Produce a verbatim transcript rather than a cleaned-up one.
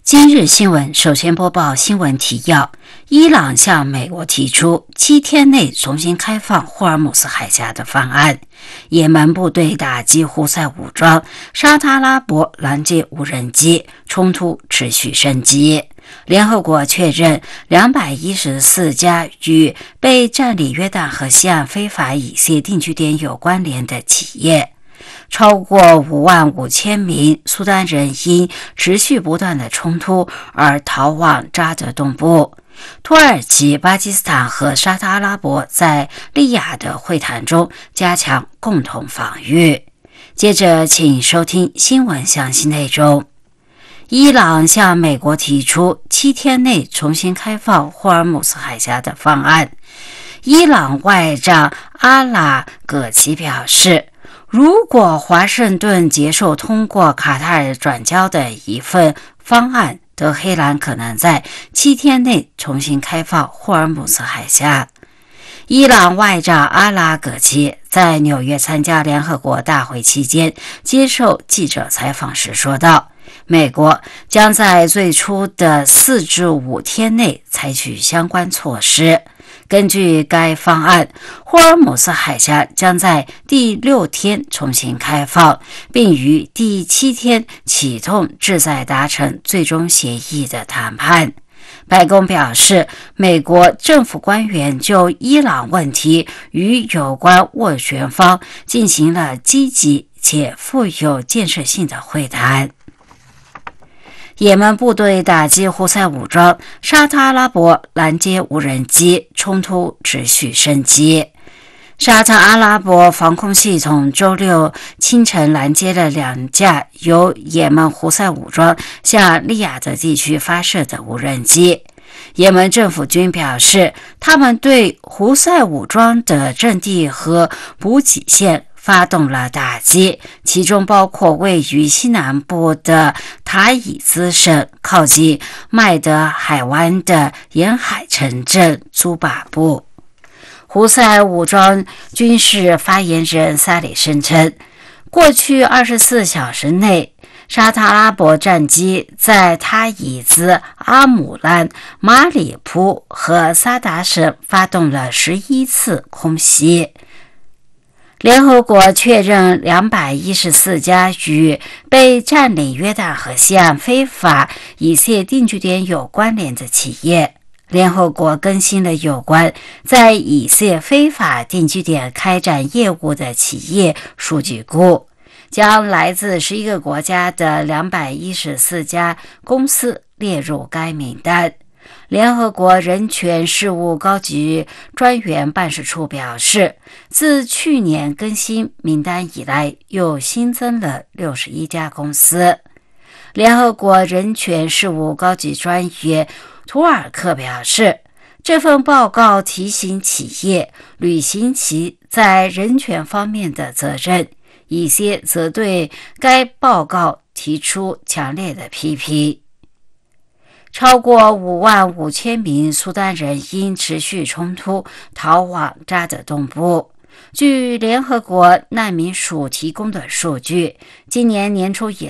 今日新闻，首先播报新闻提要：伊朗向美国提出七天内重新开放霍尔木兹海峡的方案；也门部队打击胡塞武装；沙特阿拉伯拦截无人机，冲突持续升级；联合国确认两百一十四家与被占领约旦河西岸非法以色列定居点有关联的企业。超过五万五千名苏丹人因持续不断的冲突而逃往扎德东部。土耳其、巴基斯坦和沙特阿拉伯在利雅得会谈中加强共同防御。接着请收听新闻详细内容。伊朗向美国提出七天内重新开放霍尔木兹海峡的方案。伊朗外长阿拉葛齐表示，如果华盛顿接受通过卡塔尔转交的一份方案，德黑兰可能在七天内重新开放霍尔木兹海峡。伊朗外长阿拉葛齐在纽约参加联合国大会期间接受记者采访时说道，美国将在最初的四至五天内采取相关措施。根据该方案，霍尔木兹海峡将在第六天重新开放，并于第七天启动旨在达成最终协议的谈判。白宫表示，美国政府官员就伊朗问题与有关斡旋方进行了积极且富有建设性的会谈。也门部队打击胡塞武装，沙特阿拉伯拦截无人机，冲突持续升级。沙特阿拉伯防空系统周六清晨拦截了两架由也门胡塞武装向利雅得地区发射的无人机。也门政府军表示，他们对胡塞武装的阵地和补给线发动了打击，其中包括位于西南部的塔伊兹省靠近麦德海湾的沿海城镇朱巴布。胡塞武装军事发言人萨里声称，过去二十四小时内，沙特阿拉伯战机在塔伊兹、阿姆兰、马里普和萨达省发动了十一次空袭。联合国确认两百一十四家与被占领约旦河西岸非法以色列定居点有关联的企业。联合国更新了有关在以色列非法定居点开展业务的企业数据库，将来自十一个国家的两百一十四家公司列入该名单。联合国人权事务高级专员办事处表示，自去年更新名单以来，又新增了六十一家公司。联合国人权事务高级专员图尔克表示，这份报告提醒企业履行其在人权方面的责任，以色列则对该报告提出强烈的批评。超过五万五千名苏丹人因持续冲突逃往扎德东部。据联合国难民署提供的数据，今年年初以